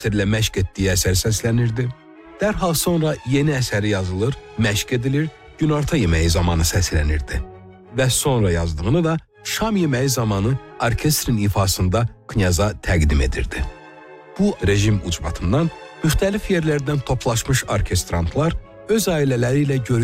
ilə məşq etdiyi əsər səslənirdi. Dərhal sonra yeni əsəri yazılır, məşq edilir, günorta yeməyi zamanı səslənirdi. Və sonra yazdığını da şam yeməyi zamanı orkestrin ifasında knyaza təqdim edirdi. Bu rejim ucbatından müxtəlif yerlərdən toplaşmış orkestrantlar öz ailələri ilə görüşürlər.